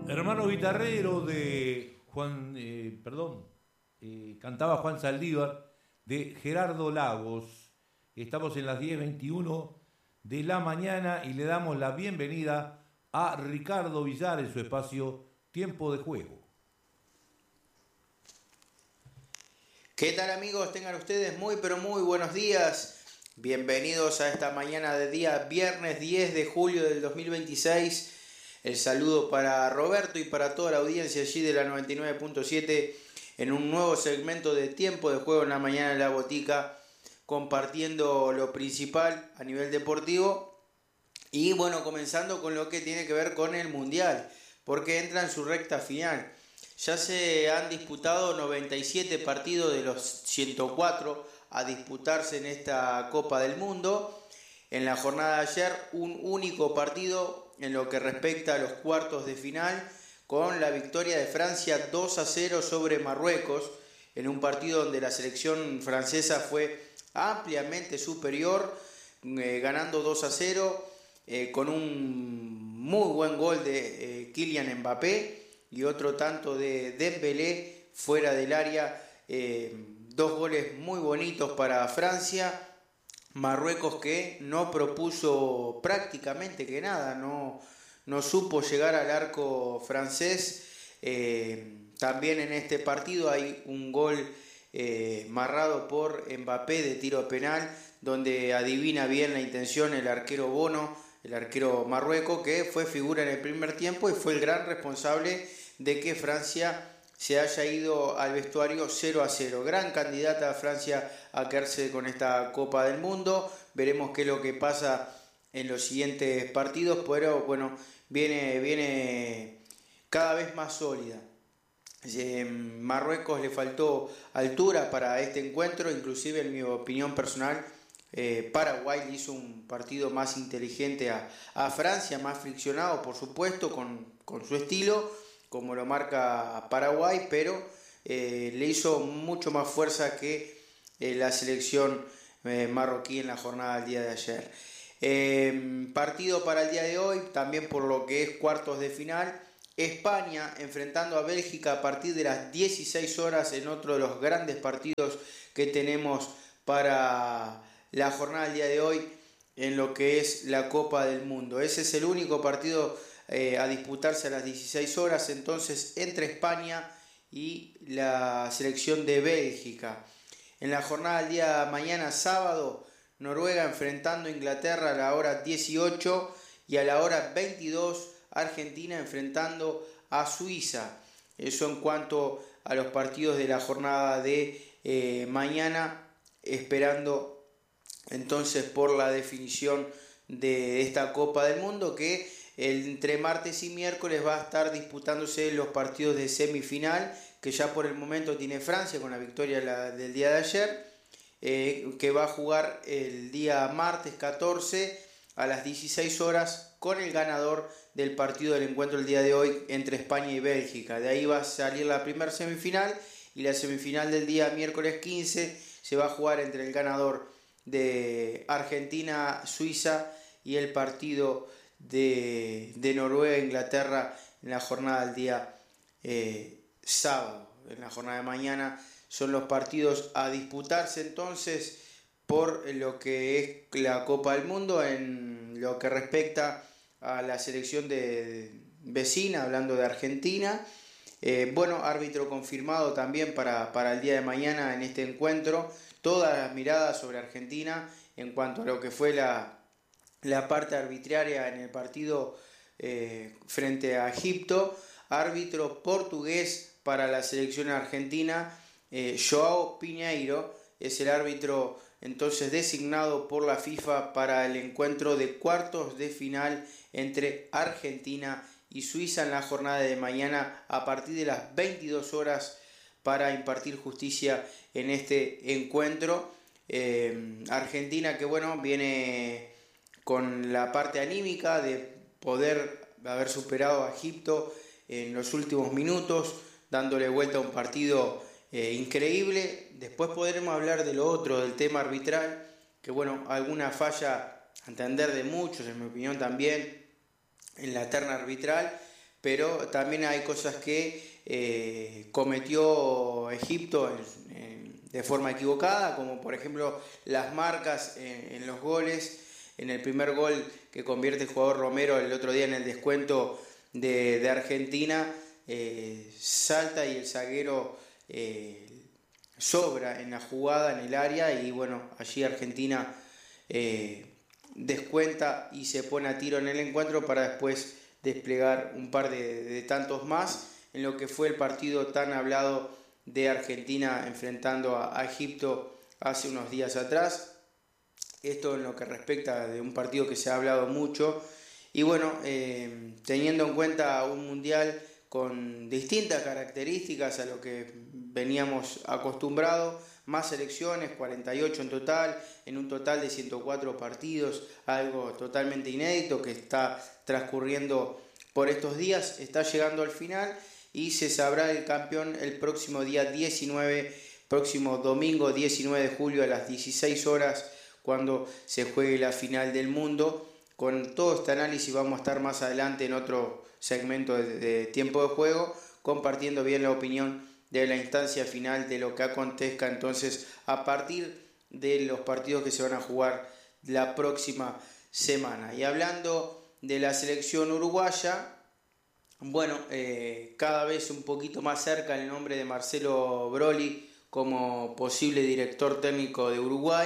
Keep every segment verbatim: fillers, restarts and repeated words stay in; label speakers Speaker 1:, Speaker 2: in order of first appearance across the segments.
Speaker 1: Hermano guitarrero de Juan, eh, perdón, eh, cantaba Juan Saldívar, de Gerardo Lagos. Estamos en las diez veintiuno de la mañana y le damos la bienvenida a Ricardo Villar en su espacio Tiempo de Juego.
Speaker 2: ¿Qué tal, amigos? Tengan ustedes muy pero muy buenos días. Bienvenidos a esta mañana de día viernes diez de julio del dos mil veintiséis. El saludo para Roberto y para toda la audiencia allí de la noventa y nueve punto siete en un nuevo segmento de Tiempo de Juego en la mañana de la botica, compartiendo lo principal a nivel deportivo y bueno, comenzando con lo que tiene que ver con el Mundial, porque entra en su recta final. Ya se han disputado noventa y siete partidos de los ciento cuatro a disputarse en esta Copa del Mundo. En la jornada de ayer, un único partido en lo que respecta a los cuartos de final, con la victoria de Francia dos a cero sobre Marruecos, en un partido donde la selección francesa fue ampliamente superior, eh, ganando dos a cero, eh, con un muy buen gol de eh, Kylian Mbappé y otro tanto de Dembélé fuera del área, eh, dos goles muy bonitos para Francia. Marruecos que no propuso prácticamente que nada, no, no supo llegar al arco francés. Eh, también en este partido hay un gol eh, marrado por Mbappé de tiro penal, donde adivina bien la intención el arquero Bono, el arquero marrueco, que fue figura en el primer tiempo y fue el gran responsable de que Francia se haya ido al vestuario cero a cero. Gran candidata a Francia a quedarse con esta Copa del Mundo. Veremos qué es lo que pasa en los siguientes partidos, pero bueno, viene, viene cada vez más sólida. Eh, Marruecos le faltó altura para este encuentro, inclusive en mi opinión personal, eh, Paraguay le hizo un partido más inteligente a, a Francia, más friccionado por supuesto, con, con su estilo, como lo marca Paraguay, pero eh, le hizo mucho más fuerza que eh, la selección eh, marroquí en la jornada del día de ayer. Eh, partido para el día de hoy, también por lo que es cuartos de final, España enfrentando a Bélgica a partir de las dieciséis horas en otro de los grandes partidos que tenemos para la jornada del día de hoy en lo que es la Copa del Mundo. Ese es el único partido Eh, a disputarse a las dieciséis horas, entonces, entre España y la selección de Bélgica. En la jornada del día de mañana, sábado, Noruega enfrentando a Inglaterra a la hora dieciocho y a la hora veintidós, Argentina enfrentando a Suiza. Eso en cuanto a los partidos de la jornada de eh, mañana, esperando entonces por la definición de esta Copa del Mundo, que entre martes y miércoles va a estar disputándose los partidos de semifinal, que ya por el momento tiene Francia con la victoria del día de ayer, eh, que va a jugar el día martes catorce a las dieciséis horas con el ganador del partido del encuentro del día de hoy entre España y Bélgica. De ahí va a salir la primera semifinal, y la semifinal del día miércoles quince se va a jugar entre el ganador de Argentina-Suiza y el partido de, de Noruega-Inglaterra en la jornada del día eh, sábado. En la jornada de mañana son los partidos a disputarse entonces por lo que es la Copa del Mundo. En lo que respecta a la selección de vecina, hablando de Argentina, eh, bueno, árbitro confirmado también para, para el día de mañana en este encuentro. Todas las miradas sobre Argentina en cuanto a lo que fue la la parte arbitraria en el partido eh, frente a Egipto. Árbitro portugués para la selección argentina, eh, João Pinheiro, es el árbitro entonces designado por la FIFA para el encuentro de cuartos de final entre Argentina y Suiza en la jornada de mañana a partir de las veintidós horas, para impartir justicia en este encuentro. Eh, Argentina que bueno, viene con la parte anímica de poder haber superado a Egipto en los últimos minutos, dándole vuelta a un partido eh, increíble. Después podremos hablar de lo otro, del tema arbitral, que bueno, alguna falla a entender de muchos, en mi opinión también, en la terna arbitral, pero también hay cosas que eh, cometió Egipto en, en, de forma equivocada, como por ejemplo las marcas en, en los goles. En el primer gol que convierte el jugador Romero el otro día en el descuento de, de Argentina, eh, salta y el zaguero eh, sobra en la jugada, en el área, y bueno, allí Argentina eh, descuenta y se pone a tiro en el encuentro para después desplegar un par de, de tantos más en lo que fue el partido tan hablado de Argentina enfrentando a, a Egipto hace unos días atrás. Esto en lo que respecta de un partido que se ha hablado mucho. Y bueno, eh, teniendo en cuenta un mundial con distintas características a lo que veníamos acostumbrados, más selecciones, cuarenta y ocho en total, en un total de ciento cuatro partidos, algo totalmente inédito que está transcurriendo por estos días, está llegando al final y se sabrá el campeón el próximo día diecinueve, próximo domingo diecinueve de julio a las dieciséis horas, cuando se juegue la final del mundo. Con todo este análisis vamos a estar más adelante en otro segmento de, de tiempo de juego, compartiendo bien la opinión de la instancia final de lo que acontezca entonces a partir de los partidos que se van a jugar la próxima semana. Y hablando de la selección uruguaya, bueno, eh, cada vez un poquito más cerca el nombre de Marcelo Broly como posible director técnico de Uruguay.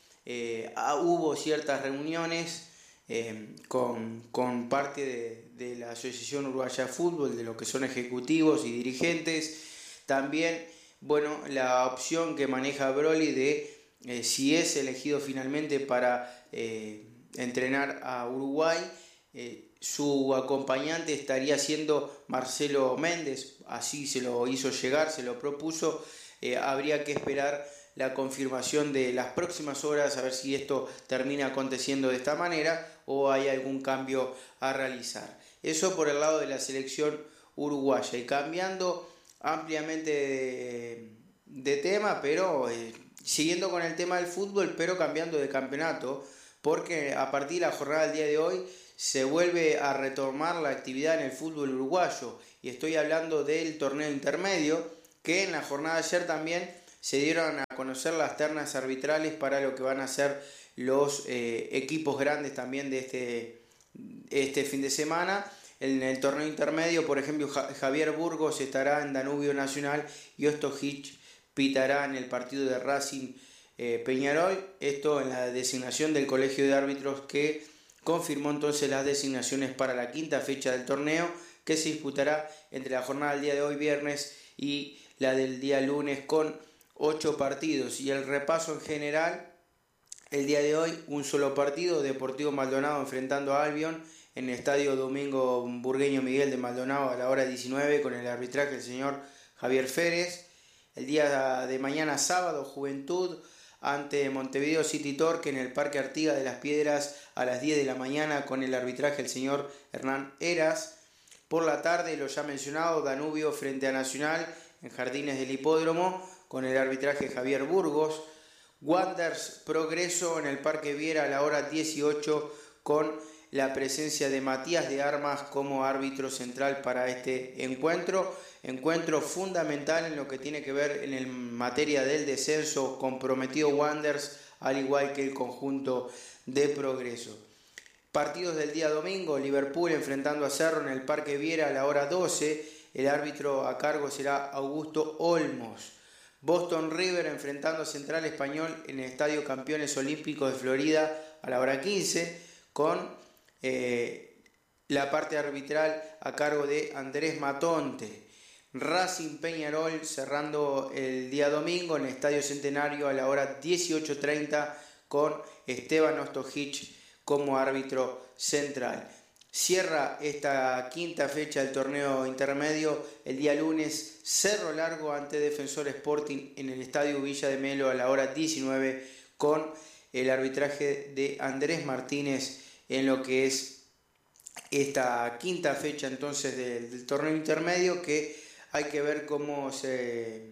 Speaker 2: Eh, hubo ciertas reuniones eh, con, con parte de, de la Asociación Uruguaya de Fútbol, de lo que son ejecutivos y dirigentes. También, bueno, la opción que maneja Broly de eh, si es elegido finalmente para eh, entrenar a Uruguay, eh, su acompañante estaría siendo Marcelo Méndez, así se lo hizo llegar, se lo propuso. Eh, habría que esperar la confirmación de las próximas horas a ver si esto termina aconteciendo de esta manera o hay algún cambio a realizar. Eso por el lado de la selección uruguaya. Y cambiando ampliamente de, de tema, pero eh, siguiendo con el tema del fútbol, pero cambiando de campeonato, porque a partir de la jornada del día de hoy se vuelve a retomar la actividad en el fútbol uruguayo, y estoy hablando del torneo intermedio, que en la jornada de ayer también se dieron a conocer las ternas arbitrales para lo que van a ser los eh, equipos grandes también de este, este fin de semana. En el torneo intermedio, por ejemplo, Javier Burgos estará en Danubio Nacional y Osto Hitch pitará en el partido de Racing eh, Peñarol. Esto en la designación del Colegio de Árbitros, que confirmó entonces las designaciones para la quinta fecha del torneo, que se disputará entre la jornada del día de hoy, viernes, y la del día lunes, con ocho partidos. Y el repaso en general, el día de hoy, un solo partido: Deportivo Maldonado enfrentando a Albion en el Estadio Domingo Burgueño Miguel de Maldonado a la hora diecinueve, con el arbitraje del señor Javier Férez. El día de mañana, sábado, Juventud ante Montevideo City Torque en el Parque Artigas de las Piedras a las diez de la mañana, con el arbitraje del señor Hernán Heras. Por la tarde, lo ya mencionado, Danubio frente a Nacional en Jardines del Hipódromo, con el arbitraje de Javier Burgos. Wanderers Progreso en el Parque Viera a la hora dieciocho, con la presencia de Matías de Armas como árbitro central para este encuentro. Encuentro fundamental en lo que tiene que ver en el materia del descenso, comprometido Wanderers, al igual que el conjunto de Progreso. Partidos del día domingo: Liverpool enfrentando a Cerro en el Parque Viera a la hora doce. El árbitro a cargo será Augusto Olmos. Boston River enfrentando a Central Español en el Estadio Campeones Olímpicos de Florida a la hora quince, con eh, la parte arbitral a cargo de Andrés Matonte. Racing Peñarol cerrando el día domingo en el Estadio Centenario a la hora dieciocho treinta, con Esteban Ostojich como árbitro central. Cierra esta quinta fecha del torneo intermedio el día lunes Cerro Largo ante Defensor Sporting en el Estadio Villa de Melo a la hora diecinueve, con el arbitraje de Andrés Martínez en lo que es esta quinta fecha entonces del, del torneo intermedio, que hay que ver cómo se,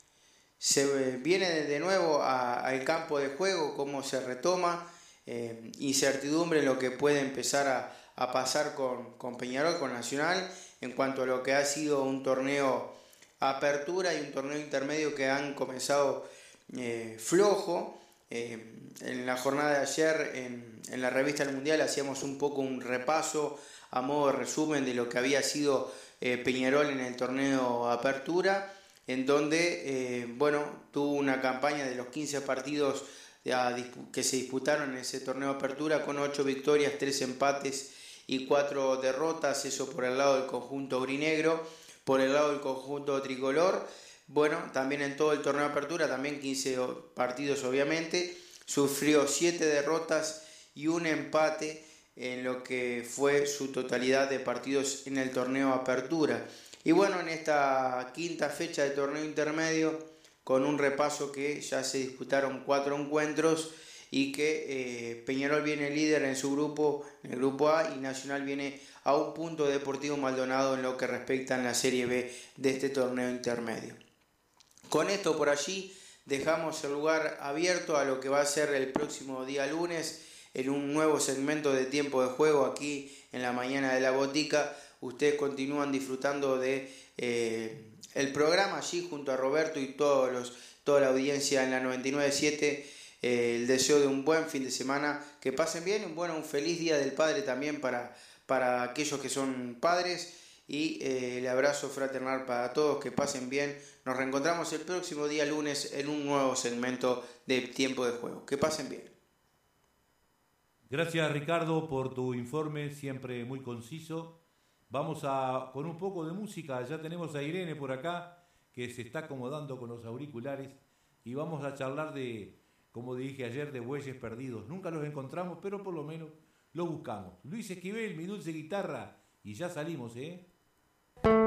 Speaker 2: se viene de nuevo a, al campo de juego, cómo se retoma. Eh, incertidumbre en lo que puede empezar a a pasar con, con Peñarol, con Nacional, en cuanto a lo que ha sido un torneo apertura y un torneo intermedio que han comenzado eh, flojo. Eh, en la jornada de ayer en, en la revista del Mundial hacíamos un poco un repaso a modo de resumen de lo que había sido eh, Peñarol en el torneo apertura, en donde eh, bueno, tuvo una campaña de los quince partidos que se disputaron en ese torneo apertura con ocho victorias, tres empates y cuatro derrotas, eso por el lado del conjunto aurinegro. Por el lado del conjunto tricolor, bueno, también en todo el torneo de apertura, también quince partidos obviamente, sufrió siete derrotas y un empate en lo que fue su totalidad de partidos en el torneo apertura. Y bueno, en esta quinta fecha de torneo intermedio, con un repaso que ya se disputaron cuatro encuentros y que eh, Peñarol viene líder en su grupo, en el grupo A, y Nacional viene a un punto de Deportivo Maldonado en lo que respecta a la Serie B de este torneo intermedio. Con esto por allí dejamos el lugar abierto a lo que va a ser el próximo día lunes en un nuevo segmento de Tiempo de Juego aquí en la mañana de la botica. Ustedes continúan disfrutando de eh, el programa allí junto a Roberto y todos los, toda la audiencia en la noventa y nueve punto siete. Eh, el deseo de un buen fin de semana, que pasen bien, un, bueno, un feliz Día del Padre también para, para aquellos que son padres, y eh, el abrazo fraternal para todos, que pasen bien. Nos reencontramos el próximo día lunes en un nuevo segmento de Tiempo de Juego. Que pasen bien.
Speaker 1: Gracias, Ricardo, por tu informe, siempre muy conciso. Vamos a con un poco de música. Ya tenemos a Irene por acá, que se está acomodando con los auriculares, y vamos a charlar de, como dije ayer, de bueyes perdidos. Nunca los encontramos, pero por lo menos los buscamos. Luis Esquivel, Mi Dulce Guitarra, y ya salimos, ¿eh?